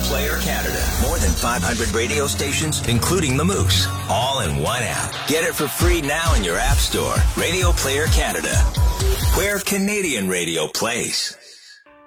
Player Canada. More than 500 radio stations, including the Moose. All in one app. Get it for free now in your app store. Radio Player Canada. Where Canadian radio plays.